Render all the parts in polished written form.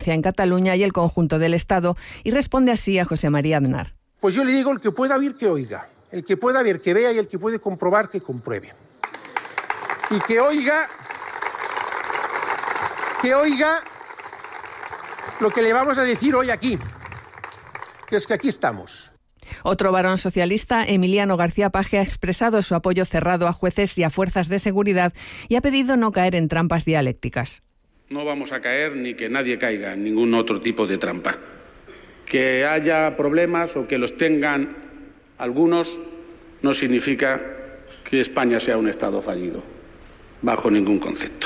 independencia en Cataluña y el conjunto del Estado, y responde así a José María Aznar. Pues yo le digo, el que pueda oír, que oiga. El que pueda ver, que vea, y el que puede comprobar, que compruebe. Y que oiga lo que le vamos a decir hoy aquí, que es que aquí estamos. Otro varón socialista, Emiliano García Paje, ha expresado su apoyo cerrado a jueces y a fuerzas de seguridad y ha pedido no caer en trampas dialécticas. No vamos a caer ni que nadie caiga en ningún otro tipo de trampa. Que haya problemas o que los tengan algunos no significa que España sea un Estado fallido, bajo ningún concepto.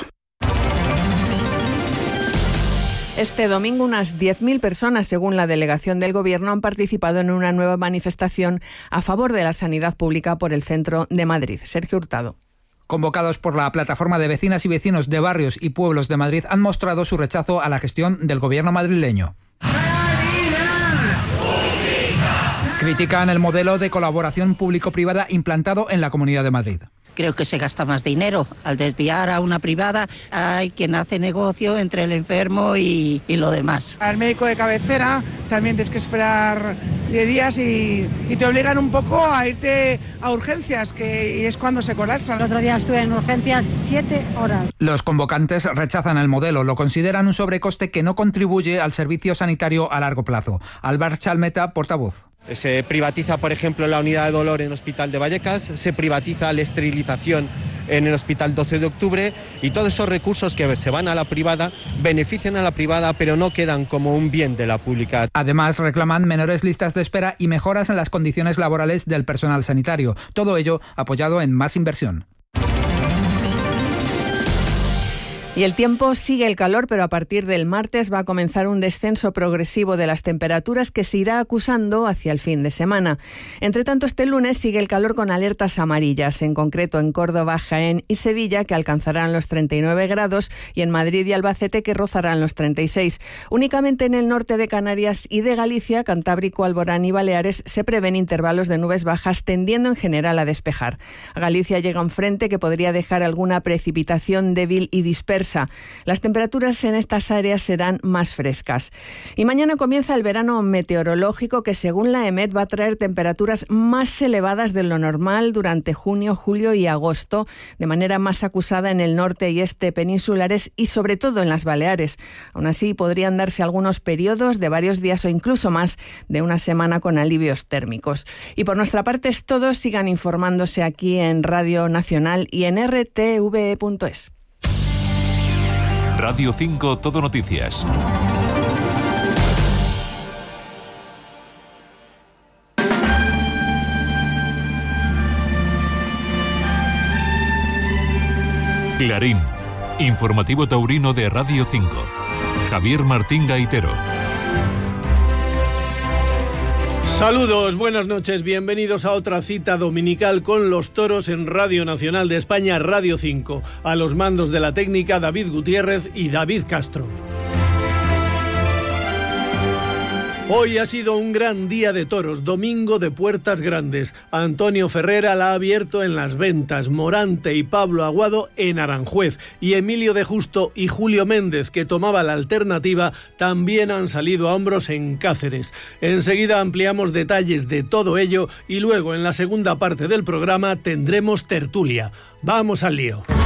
Este domingo unas 10.000 personas, según la delegación del Gobierno, han participado en una nueva manifestación a favor de la sanidad pública por el centro de Madrid. Sergio Hurtado. Convocados por la plataforma de vecinas y vecinos de barrios y pueblos de Madrid, han mostrado su rechazo a la gestión del Gobierno madrileño. Critican el modelo de colaboración público-privada implantado en la Comunidad de Madrid. Creo que se gasta más dinero. Al desviar a una privada hay quien hace negocio entre el enfermo y lo demás. Al médico de cabecera también tienes que esperar 10 días y te obligan un poco a irte a urgencias, y es cuando se colapsan. El otro día estuve en urgencias 7 horas. Los convocantes rechazan el modelo, lo consideran un sobrecoste que no contribuye al servicio sanitario a largo plazo. Álvaro Chalmeta, portavoz. Se privatiza, por ejemplo, la unidad de dolor en el Hospital de Vallecas, se privatiza la esterilización en el Hospital 12 de Octubre y todos esos recursos que se van a la privada benefician a la privada, pero no quedan como un bien de la pública. Además, reclaman menores listas de espera y mejoras en las condiciones laborales del personal sanitario. Todo ello apoyado en más inversión. Y el tiempo sigue el calor, pero a partir del martes va a comenzar un descenso progresivo de las temperaturas que se irá acusando hacia el fin de semana. Entre tanto, este lunes sigue el calor con alertas amarillas, en concreto en Córdoba, Jaén y Sevilla, que alcanzarán los 39 grados, y en Madrid y Albacete, que rozarán los 36. Únicamente en el norte de Canarias y de Galicia, Cantábrico, Alborán y Baleares se prevén intervalos de nubes bajas, tendiendo en general a despejar. A Galicia llega un frente que podría dejar alguna precipitación débil y dispersa. Las temperaturas en estas áreas serán más frescas. Y mañana comienza el verano meteorológico, que según la EMET va a traer temperaturas más elevadas de lo normal durante junio, julio y agosto, de manera más acusada en el norte y este peninsulares y sobre todo en las Baleares. Aún así, podrían darse algunos periodos de varios días o incluso más de una semana con alivios térmicos. Y por nuestra parte es todo. Sigan informándose aquí en Radio Nacional y en rtve.es. Radio 5 Todo Noticias. Clarín, informativo taurino de Radio 5. Javier Martín Gaitero. Saludos, buenas noches, bienvenidos a otra cita dominical con los toros en Radio Nacional de España, Radio 5. A los mandos de la técnica, David Gutiérrez y David Castro. Hoy ha sido un gran día de toros, domingo de puertas grandes. Antonio Ferrera la ha abierto en Las Ventas, Morante y Pablo Aguado en Aranjuez, y Emilio de Justo y Julio Méndez, que tomaba la alternativa, también han salido a hombros en Cáceres. Enseguida ampliamos detalles de todo ello y luego en la segunda parte del programa tendremos tertulia. ¡Vamos al lío!